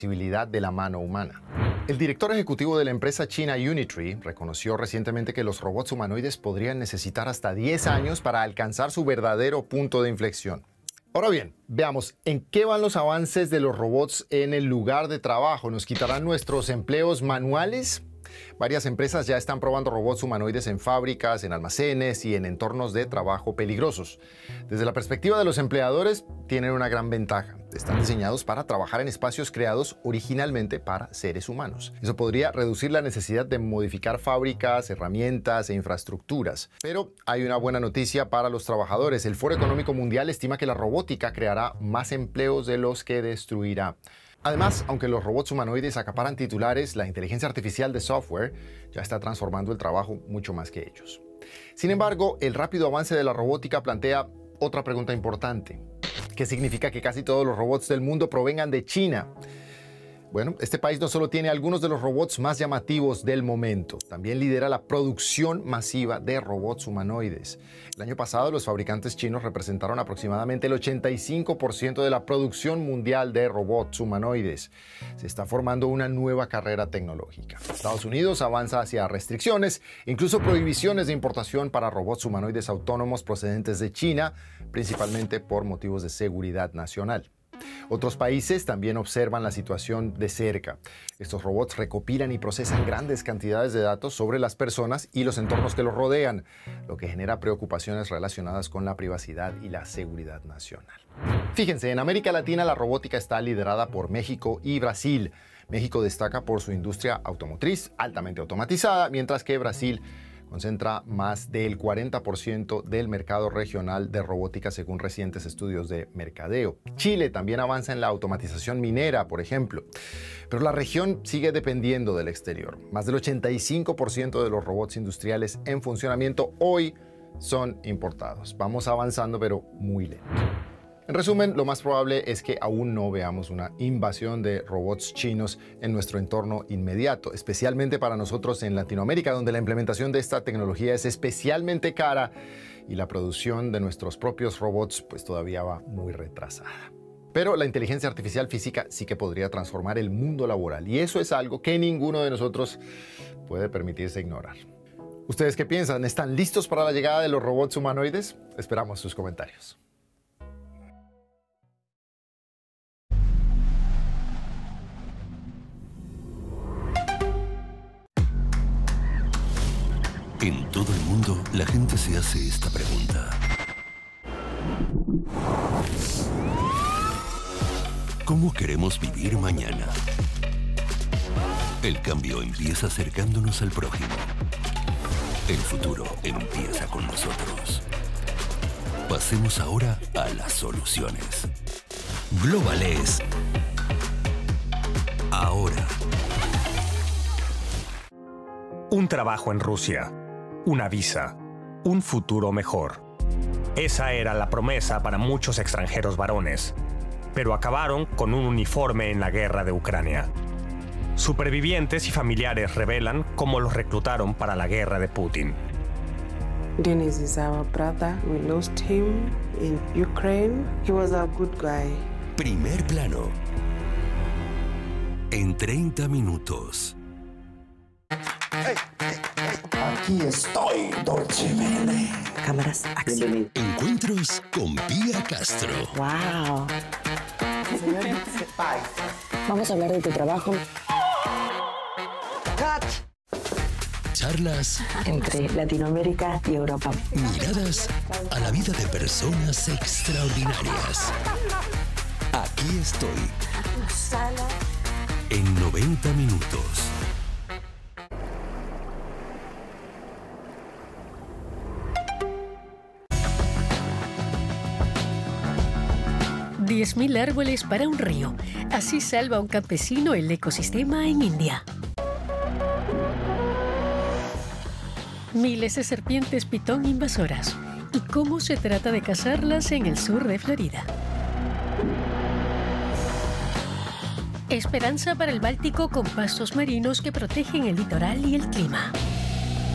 flexibilidad de la mano humana. El director ejecutivo de la empresa china Unitree reconoció recientemente que los robots humanoides podrían necesitar hasta 10 años para alcanzar su verdadero punto de inflexión. Ahora bien, veamos en qué van los avances de los robots en el lugar de trabajo. ¿Nos quitarán nuestros empleos manuales? Varias empresas ya están probando robots humanoides en fábricas, en almacenes y en entornos de trabajo peligrosos. Desde la perspectiva de los empleadores, tienen una gran ventaja. Están diseñados para trabajar en espacios creados originalmente para seres humanos. Eso podría reducir la necesidad de modificar fábricas, herramientas e infraestructuras. Pero hay una buena noticia para los trabajadores. El Foro Económico Mundial estima que la robótica creará más empleos de los que destruirá. Además, aunque los robots humanoides acaparan titulares, la inteligencia artificial de software ya está transformando el trabajo mucho más que ellos. Sin embargo, el rápido avance de la robótica plantea otra pregunta importante. ¿Qué significa que casi todos los robots del mundo provengan de China? Bueno, este país no solo tiene algunos de los robots más llamativos del momento, también lidera la producción masiva de robots humanoides. El año pasado, los fabricantes chinos representaron aproximadamente el 85% de la producción mundial de robots humanoides. Se está formando una nueva carrera tecnológica. Estados Unidos avanza hacia restricciones, incluso prohibiciones de importación para robots humanoides autónomos procedentes de China, principalmente por motivos de seguridad nacional. Otros países también observan la situación de cerca. Estos robots recopilan y procesan grandes cantidades de datos sobre las personas y los entornos que los rodean, lo que genera preocupaciones relacionadas con la privacidad y la seguridad nacional. Fíjense, en América Latina la robótica está liderada por México y Brasil. México destaca por su industria automotriz altamente automatizada, mientras que Brasil concentra más del 40% del mercado regional de robótica según recientes estudios de mercadeo. Chile también avanza en la automatización minera, por ejemplo. Pero la región sigue dependiendo del exterior. Más del 85% de los robots industriales en funcionamiento hoy son importados. Vamos avanzando, pero muy lento. En resumen, lo más probable es que aún no veamos una invasión de robots chinos en nuestro entorno inmediato, especialmente para nosotros en Latinoamérica, donde la implementación de esta tecnología es especialmente cara y la producción de nuestros propios robots pues todavía va muy retrasada. Pero la inteligencia artificial física sí que podría transformar el mundo laboral y eso es algo que ninguno de nosotros puede permitirse ignorar. ¿Ustedes qué piensan? ¿Están listos para la llegada de los robots humanoides? Esperamos sus comentarios. En todo el mundo, la gente se hace esta pregunta. ¿Cómo queremos vivir mañana? El cambio empieza acercándonos al prójimo. El futuro empieza con nosotros. Pasemos ahora a las soluciones. Global es ahora. Un trabajo en Rusia. Una visa, un futuro mejor. Esa era la promesa para muchos extranjeros varones, pero acabaron con un uniforme en la guerra de Ucrania. Supervivientes y familiares revelan cómo los reclutaron para la guerra de Putin. Denis is our brother. We lost him in Ukraine. He was a good guy. Primer plano. En 30 minutos. Aquí estoy, Dolce Vele. Cámaras, acción. Encuentros con Pía Castro. Wow. Vamos a hablar de tu trabajo. Charlas Entre Latinoamérica y Europa. miradas a la vida de personas extraordinarias. Aquí estoy. En 90 minutos. $10.000 árboles para un río. Así salva un campesino el ecosistema en India. Miles de serpientes pitón invasoras. ¿Y cómo se trata de cazarlas en el sur de Florida? Esperanza para el Báltico con pastos marinos que protegen el litoral y el clima.